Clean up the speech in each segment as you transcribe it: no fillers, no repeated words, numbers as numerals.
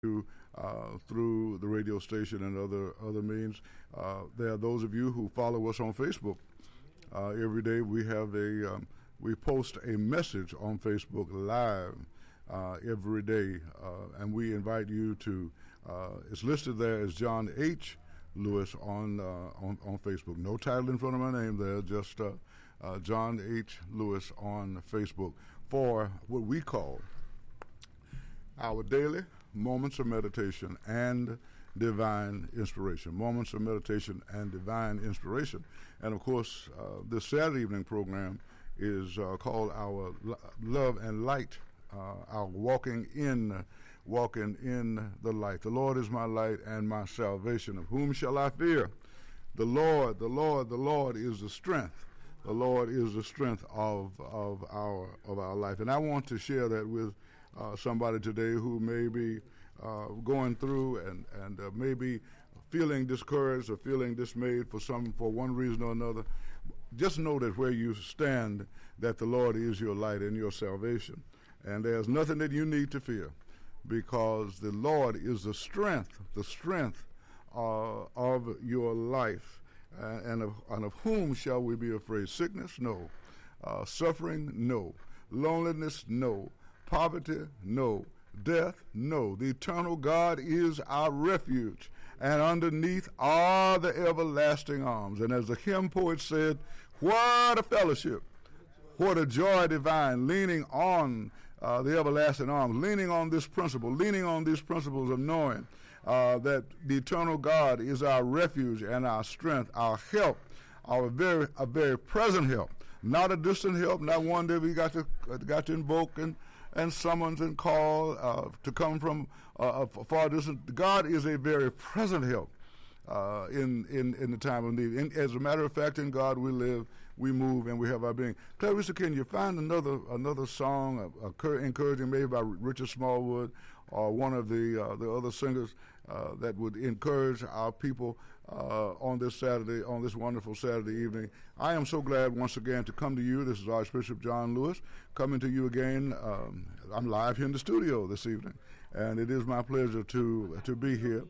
you through the radio station and other means. There are those of you who follow us on Facebook. Every day we post a message on Facebook live every day, and we invite you to. It's listed there as John H. Lewis on Facebook. No title in front of my name there, just John H. Lewis on Facebook for what we call our daily moments of meditation and divine inspiration. Moments of meditation and divine inspiration. And of course, this Saturday evening program is called our Love and Light, our walking in the light. The Lord is my light and my salvation. Of whom shall I fear? The Lord is the strength. The Lord is the strength of our life. And I want to share that with somebody today who may be going through and maybe feeling discouraged or feeling dismayed for one reason or another. Just know that where you stand, that the Lord is your light and your salvation. And there's nothing that you need to fear, because the Lord is the strength of your life. And of whom shall we be afraid? Sickness? No. Suffering? No. Loneliness? No. Poverty? No. Death? No. The eternal God is our refuge, and underneath are the everlasting arms. And as the hymn poet said, what a fellowship, what a joy divine, leaning on the everlasting arms, leaning on this principle, leaning on these principles of knowing that the eternal God is our refuge and our strength, our help, a very present help, not a distant help, not one that we got to invoke and summons and call to come from a far distance. God is a very present help in the time of need. As a matter of fact, in God we live, we move, and we have our being. Clarissa, can you find another song encouraging, maybe by Richard Smallwood or one of the other singers that would encourage our people on this wonderful Saturday evening? I am so glad once again to come to you. This is Archbishop John Lewis coming to you again. I'm live here in the studio this evening, and it is my pleasure to be here.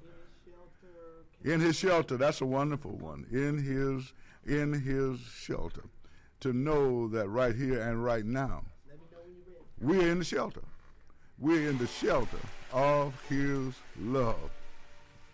In his shelter, that's a wonderful one. In his shelter. To know that right here and right now, we're in the shelter. We're in the shelter of his love.